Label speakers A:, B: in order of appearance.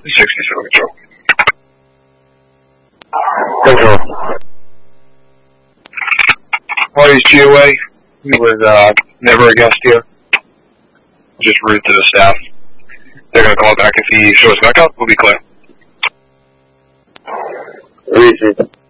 A: 67 control.
B: Control.
A: Party's GOA. He was never a guest here. Just rude to the staff. They're going to call back if he shows back up. We'll be clear.
B: Reason.